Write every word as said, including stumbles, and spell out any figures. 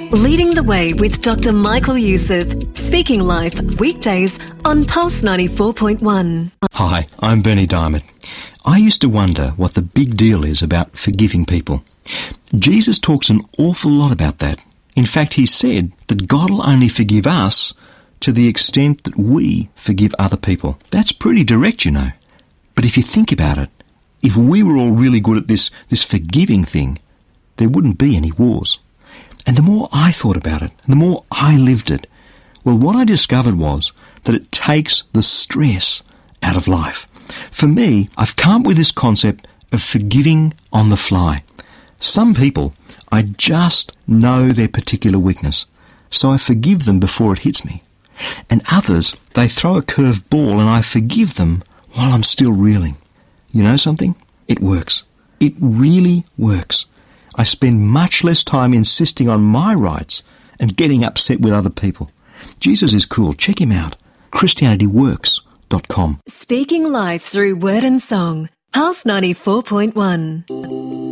Leading the Way with Doctor Michael Youssef, speaking live weekdays on Pulse ninety-four point one. Hi, I'm Bernie Diamond. I used to wonder what the big deal is about forgiving people. Jesus talks an awful lot about that. In fact, he said that God will only forgive us to the extent that we forgive other people. That's pretty direct, you know. But if you think about it, if we were all really good at this, this forgiving thing, there wouldn't be any wars. And the more I thought about it, and the more I lived it, well, what I discovered was that it takes the stress out of life. For me, I've come up with this concept of forgiving on the fly. Some people, I just know their particular weakness, so I forgive them before it hits me. And others, they throw a curved ball and I forgive them while I'm still reeling. You know something? It works. It really works. I spend much less time insisting on my rights and getting upset with other people. Jesus is cool. Check him out. Christianity Works dot com. Speaking life through word and song. Pulse ninety-four point one.